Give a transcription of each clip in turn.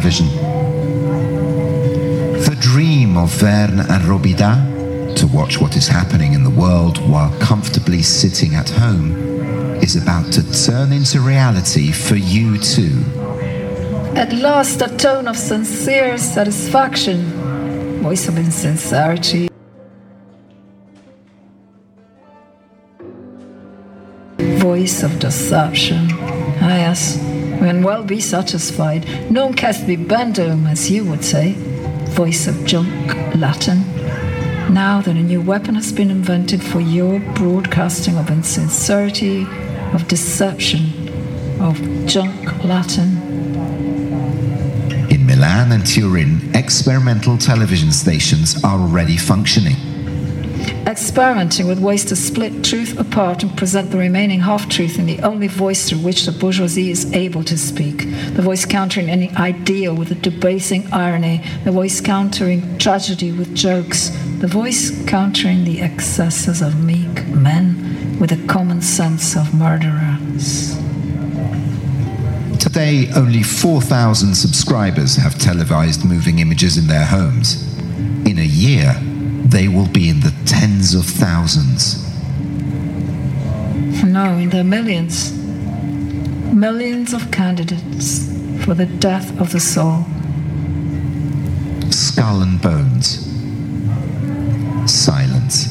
television. The dream of Verne and Robida, to watch what is happening in the world while comfortably sitting at home, is about to turn into reality for you too. At last, a tone of sincere satisfaction, voice of insincerity, voice of deception. Ah, yes, when well be satisfied, nunc est bibendum, as you would say, voice of junk Latin. Now that a new weapon has been invented for your broadcasting of insincerity, of deception, of junk Latin. In Milan and Turin, experimental television stations are already functioning. Experimenting with ways to split truth apart and present the remaining half-truth in the only voice through which the bourgeoisie is able to speak. The voice countering any ideal with a debasing irony. The voice countering tragedy with jokes. The voice countering the excesses of meek men with the common sense of murderers. Today, only 4,000 subscribers have televised moving images in their homes. In a year, they will be in the tens of thousands. No, in the millions. Millions of candidates for the death of the soul. Skull and bones. Silence.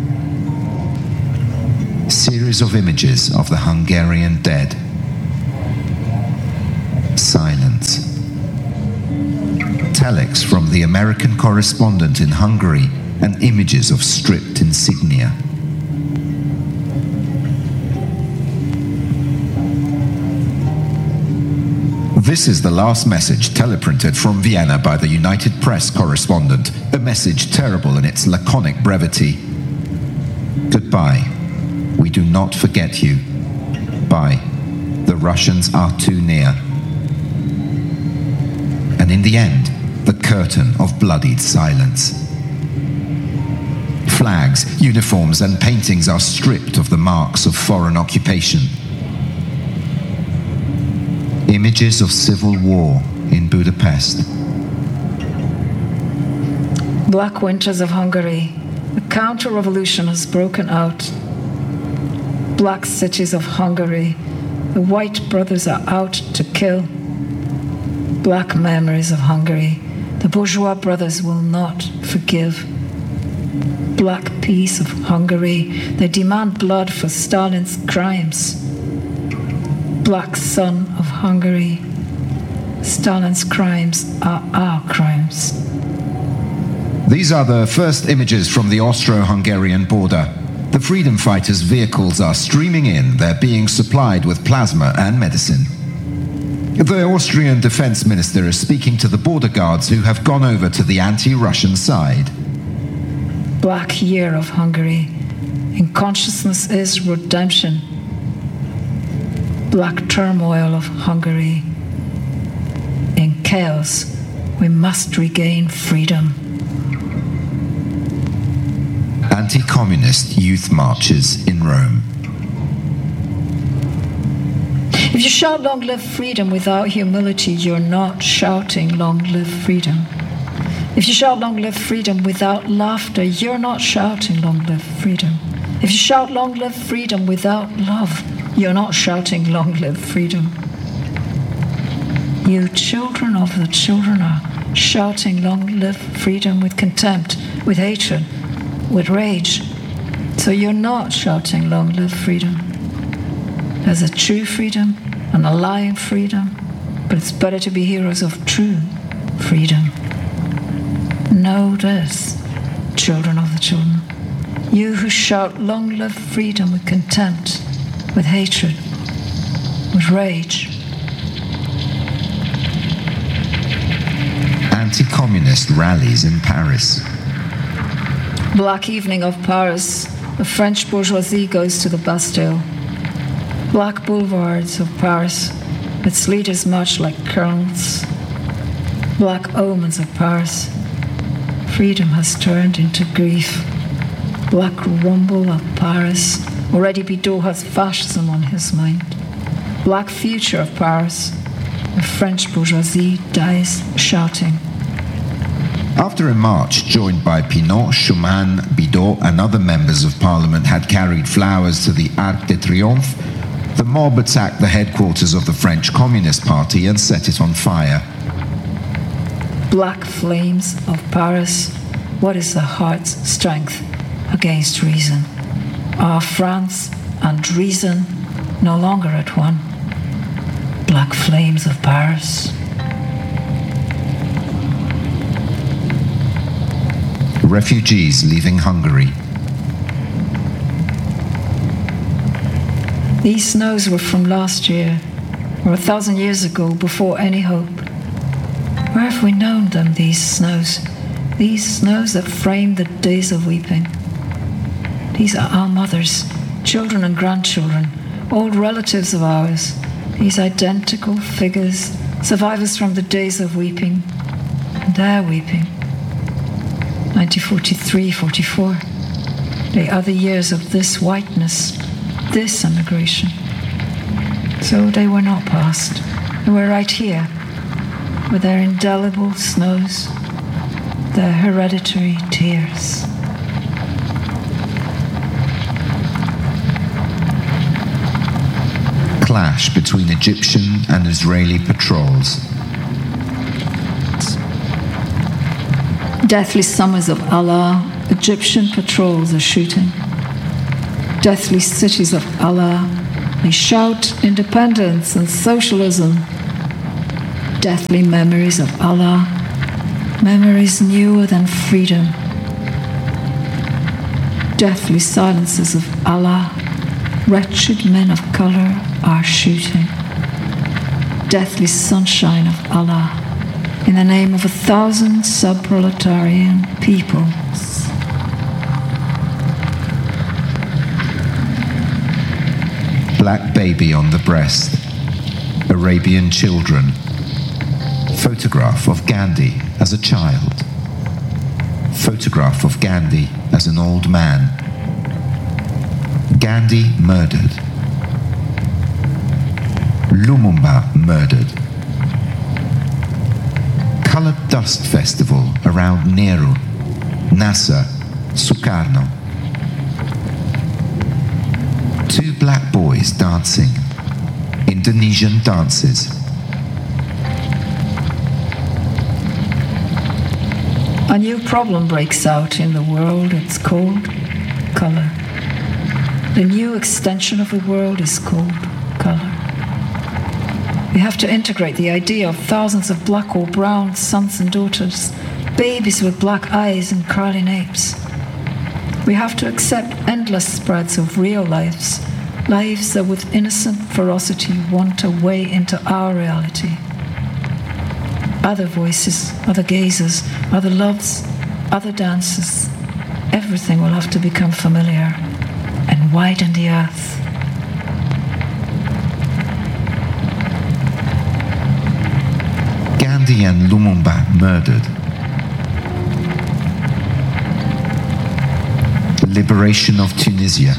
Series of images of the Hungarian dead. Silence. Telex from the American correspondent in Hungary and images of stripped insignia. This is the last message teleprinted from Vienna by the United Press correspondent, a message terrible in its laconic brevity. Goodbye. We do not forget you. Bye. The Russians are too near. And in the end, the curtain of bloodied silence. Flags, uniforms, and paintings are stripped of the marks of foreign occupation. Images of civil war in Budapest. Black winters of Hungary. The counter-revolution has broken out. Black cities of Hungary. The white brothers are out to kill. Black memories of Hungary. The bourgeois brothers will not forgive. Black peace of Hungary. They demand blood for Stalin's crimes. Black son of Hungary. Stalin's crimes are our crimes. These are the first images from the Austro-Hungarian border. The freedom fighters' vehicles are streaming in. They're being supplied with plasma and medicine. The Austrian defense minister is speaking to the border guards who have gone over to the anti-Russian side. Black year of Hungary. In consciousness is redemption. Black turmoil of Hungary. In chaos, we must regain freedom. Anti-communist youth marches in Rome. If you shout long live freedom without humility, you're not shouting long live freedom. If you shout long live freedom without laughter, you're not shouting long live freedom. If you shout long live freedom without love, you're not shouting long live freedom. You children of the children are shouting long live freedom with contempt, with hatred, with rage. So you're not shouting long live freedom. There's a true freedom and a lying freedom, but it's better to be heroes of true freedom. Know this, children of the children. You who shout long live freedom with contempt, with hatred, with rage. Anti-communist rallies in Paris. Black evening of Paris. The French bourgeoisie goes to the Bastille. Black boulevards of Paris, its leaders march like colonels. Black omens of Paris. Freedom has turned into grief. Black rumble of Paris. Already Bidot has fascism on his mind. Black future of Paris. The French bourgeoisie dies shouting. After a march joined by Pinot, Schuman, Bidault and other members of parliament had carried flowers to the Arc de Triomphe, the mob attacked the headquarters of the French Communist Party and set it on fire. Black flames of Paris, what is the heart's strength against reason? Are France and reason no longer at one? Black flames of Paris. Refugees leaving Hungary. These snows were from last year, or 1,000 years ago, before any hope. Where have we known them, these snows that frame the days of weeping? These are our mothers, children and grandchildren, old relatives of ours, these identical figures, survivors from the days of weeping, and their weeping. 1943, 44. They are the years of this whiteness, this immigration. So they were not past. They were right here, with their indelible snows, their hereditary tears. Clash between Egyptian and Israeli patrols. Deathly summers of Allah, Egyptian patrols are shooting. Deathly cities of Allah, they shout independence and socialism. Deathly memories of Allah, memories newer than freedom. Deathly silences of Allah, wretched men of color are shooting. Deathly sunshine of Allah, in the name of 1,000 sub-proletarian peoples. Black baby on the breast. Arabian children. Photograph of Gandhi as a child. Photograph of Gandhi as an old man. Gandhi murdered. Lumumba murdered. Colored Dust Festival around Nehru, Nasser, Sukarno. 2 black boys dancing. Indonesian dances. A new problem breaks out in the world. It's called color. The new extension of the world is called color. We have to integrate the idea of thousands of black or brown sons and daughters, babies with black eyes and curly napes. We have to accept endless spreads of real lives, lives that with innocent ferocity want to weigh into our reality. Other voices, other gazes, other loves, other dances. Everything will have to become familiar and widen the earth. Gandhi and Lumumba murdered. Liberation of Tunisia.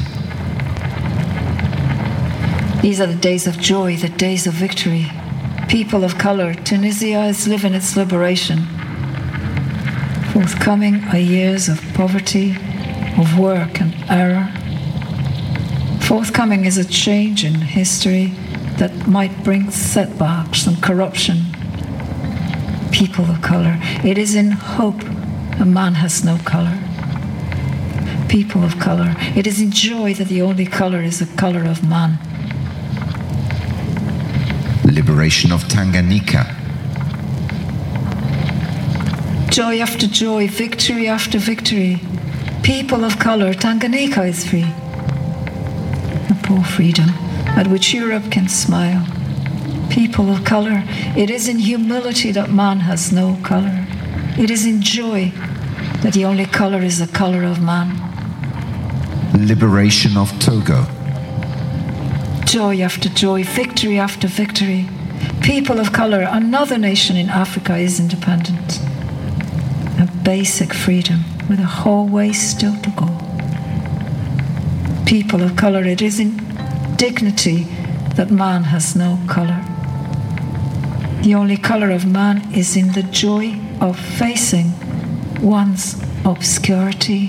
These are the days of joy, the days of victory. People of color, Tunisia is living its liberation. Forthcoming are years of poverty, of work and error. Forthcoming is a change in history that might bring setbacks and corruption. People of color, it is in hope a man has no color. People of color, it is in joy that the only color is the color of man. Liberation of Tanganyika. Joy after joy, victory after victory. People of color, Tanganyika is free. A poor freedom at which Europe can smile. People of color, it is in humility that man has no color. It is in joy that the only color is the color of man. Liberation of Togo. Joy after joy, victory after victory. People of color, another nation in Africa is independent. A basic freedom with a whole way still to go. People of color, it is in dignity that man has no color. The only color of man is in the joy of facing one's obscurity.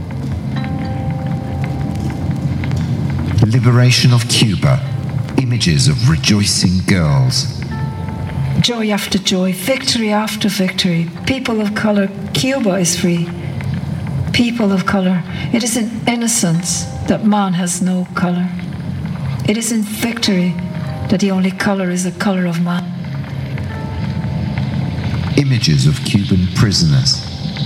The liberation of Cuba. Images of rejoicing girls. Joy after joy, victory after victory. People of color, Cuba is free. People of color, it is in innocence that man has no color. It is in victory that the only color is the color of man. Images of Cuban prisoners.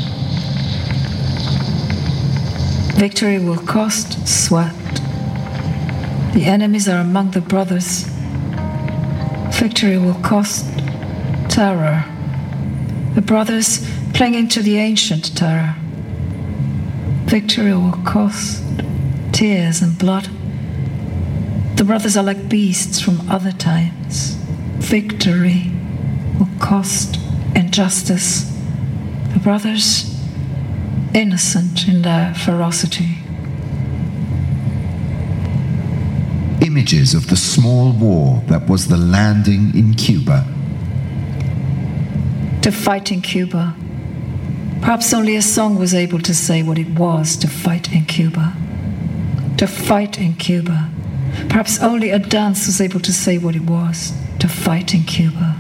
Victory will cost sweat. The enemies are among the brothers. Victory will cost terror. The brothers clinging to the ancient terror. Victory will cost tears and blood. The brothers are like beasts from other times. Victory will cost injustice. The brothers, innocent in their ferocity. Images of the small war that was the landing in Cuba. To fight in Cuba. Perhaps only a song was able to say what it was to fight in Cuba. To fight in Cuba. Perhaps only a dance was able to say what it was to fight in Cuba.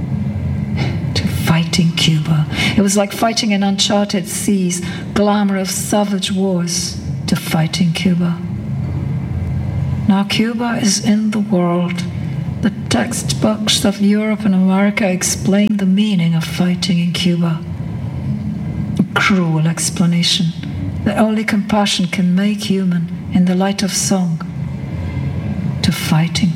Fight in Cuba. It was like fighting in uncharted seas, glamour of savage wars, to fight in Cuba. Now Cuba is in the world. The textbooks of Europe and America explain the meaning of fighting in Cuba. A cruel explanation that only compassion can make human in the light of song. To fight in